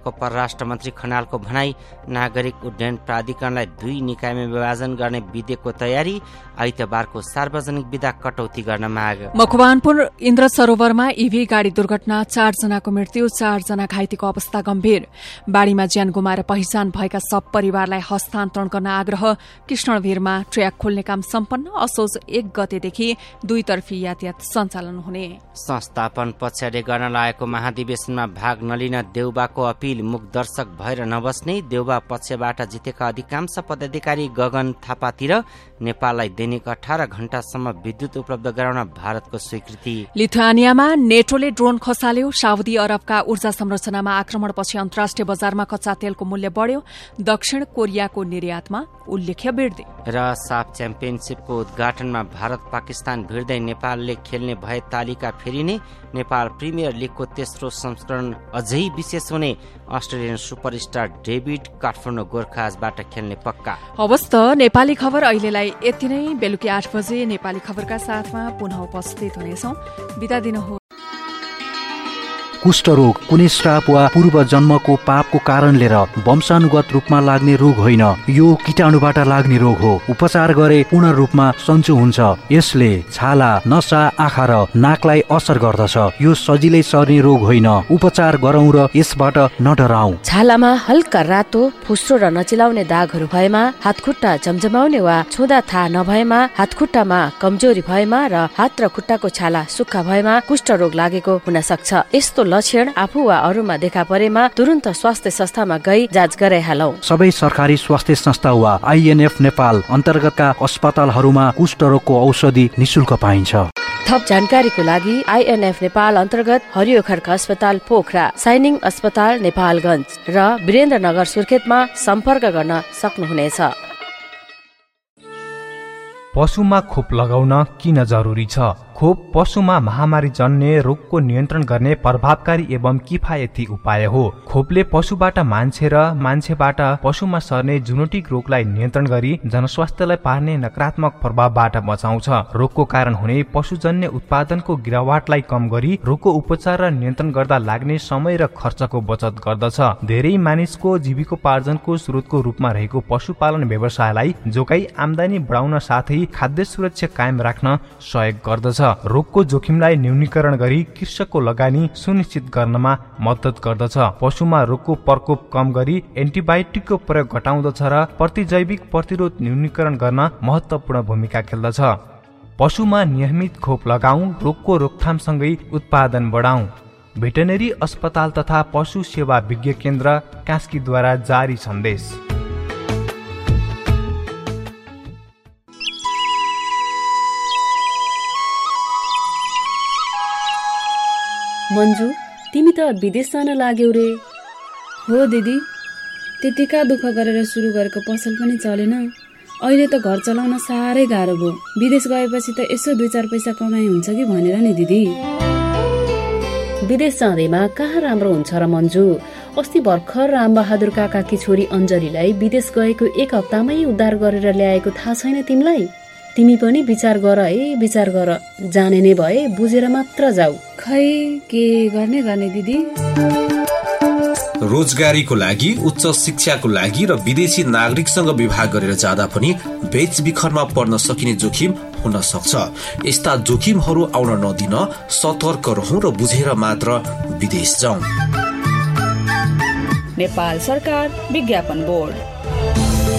नेपालको परराष्ट्र मन्त्री खनालको भनाई, नागरिक उड्डयन प्राधिकरणलाई 2 निकायमा विभाजन गर्ने विधेयकको तयारी, आइतबारको सार्वजनिक विदा कटौती गर्न माग। मकवानपुर इन्द्र सरोवरमा ईभी गाड़ी दुर्घटना, 4 जनाको मृत्यु, 4 जना घाइतेको अवस्था गम्भीर। बाढ़ीमा ज्यान गुमाएर पहिचान भएका सब परिवारलाई हस्तान्तरण गर्न आग्रह। कृष्णवीरमा ट्र्याक खोल्ने काम सम्पन्न, असोज 1 गतेदेखि 2 तर्फी यातायात सञ्चालन हुने। संस्थापन पछाडि गर्न लागेको महाधिवेशनमा भाग नलिन देउबाको अपील, मुख दर्शक भएर नबस्ने। देउबा पक्षबाट जितेका अधिकांश पदाधिकारी गगन थापातिर नेपाललाई दैनिक 18 घण्टासम्म विद्युत उपलब्ध गराउन भारतको स्वीकृति। लिथुआनियामा नेटोले ड्रोन खसाल्यो। साउदी अरबका ऊर्जा संरचनामा आक्रमणपछि अन्तर्राष्ट्रिय बजारमा कच्चा तेलको मूल्य बढ्यो। दक्षिण कोरियाको निर्यातमा उल्लेख्य वृद्धि। र साफ च्याम्पियनसिपको उद्घाटनमा भारत पाकिस्तान भिड्दै नेपालले खेल्ने भए तालिका फेरिने। नेपाल प्रिमियर लिगको तेस्रो संस्करण अझै विशेष हुने। अस्ट्रेलियन सुपरस्टार डेभिड काठमाडौँ गोर्खाजबाट खेल्ने पक्का। हवस् त नेपाली खबर अहिलेलाई यति नै। बेलुकी 8 बजे नेपाली खबरका साथमा पुनः उपस्थित हुनेछौँ। बिदा दिनुहोस्। कुष्ठरोग कुनै श्राप वा पूर्व जन्मको पापको कारणले र वंशानुगत रूपमा लाग्ने रोग होइन, यो कीटाणुबाट लाग्ने रोग हो। उपचार गरे पूर्ण रूपमा सन्चो हुन्छ। यसले छाला, नसा, आँखा र नाकलाई असर गर्दछ। यो सजिलै सर्ने रोग होइन। उपचार गरौँ र यसबाट नडराउँ। छालामा हल्का रातो, फुस्रो र नचिलाउने दागहरू भएमा, हातखुट्टा जमजमाउने वा छुँदा थाहा नभएमा, हातखुट्टामा कमजोरी भएमा र हात र खुट्टाको छाला सुक्खा भएमा कुष्ठरोग लागेको हुन सक्छ। यस्तो लक्षण आफू वा अरूमा देखा परेमा तुरन्त स्वास्थ्य संस्थामा गई जाँच गराइहालौ। सबै सरकारी स्वास्थ्य संस्था वा आइएनएफ नेपाल अन्तर्गतका अस्पतालहरूमा कुष्ठरोगको औषधि निशुल्क पाइन्छ। थप जानकारीको लागि आइएनएफ नेपाल अन्तर्गत हरियो खड्का अस्पताल पोखरा, साइनिङ अस्पताल नेपालगञ्ज र वीरेन्द्रनगर सुर्खेतमा सम्पर्क गर्न सक्नुहुनेछ। पशुमा खोप लगाउन किन जरुरी छ? खोप पशुमा महामारी जन्य रोगको नियन्त्रण गर्ने प्रभावकारी एवं किफायती उपाय हो। खोपले पशुबाट मान्छे र मान्छेबाट पशुमा सर्ने जुनोटिक रोगलाई नियन्त्रण गरी जनस्वास्थ्यलाई पार्ने नकारात्मक प्रभावबाट बचाउँछ। रोगको कारण हुने पशुजन्य उत्पादनको गिरावटलाई कम गरी रोगको उपचार र नियन्त्रण गर्दा लाग्ने समय र खर्चको बचत गर्दछ। धेरै मानिसको जीविकोपार्जनको स्रोतको रूपमा रहेको पशुपालन व्यवसायलाई जोगाई आमदानी बढाउन साथै खाद्य सुरक्षा कायम राख्न सहयोग गर्दछ। रोगको जोखिमलाई न्यूनीकरण गरी कृषकको लगानी सुनिश्चित गर्नमा मद्दत गर्दछ। पशुमा रोगको प्रकोप कम गरी एन्टिबायोटिकको प्रयोग घटाउँदछ र प्रतिजैविक प्रतिरोध न्यूनीकरण गर्न महत्त्वपूर्ण भूमिका खेल्दछ। पशुमा नियमित खोप लगाऊ, रोगको रोकथामसँगै उत्पादन बढाऊ। भेटनेरी अस्पताल तथा पशु सेवा विज्ञ केन्द्र कास्कीद्वारा जारी सन्देश। मन्जु, तिमी त विदेश जान लाग्यौ रे? हो दिदी, त्यतिका दुःख गरेर सुरु गरेको पसल पनि चलेन। अहिले त घर चलाउन साह्रै गाह्रो भयो। विदेश गएपछि त यसो 2-4 पैसा कमाइ हुन्छ कि भनेर नि दिदी। विदेश जाँदैमा कहाँ राम्रो हुन्छ र मन्जु? अस्ति भर्खर रामबहादुर काकाकी छोरी अञ्जलीलाई विदेश गएको 1 हप्तामै उद्धार गरेर ल्याएको थाहा छैन तिमीलाई? तिमी पनि विचार गर है, विचार गर। जाने नै भए बुझेर मात्र जाऊ। खै के गर्ने दिदी? रोजगारीको लागि, उच्च शिक्षाको लागि र विदेशी नागरिकसँग विवाह गरेर जाँदा पनि बेचबिखरमा पर्न सकिने जोखिम हुन सक्छ। यस्ता जोखिमहरू आउन नदिन सतर्क रहौं र बुझेर मात्र विदेश जाउँ। नेपाल सरकार विज्ञापन बोर्ड।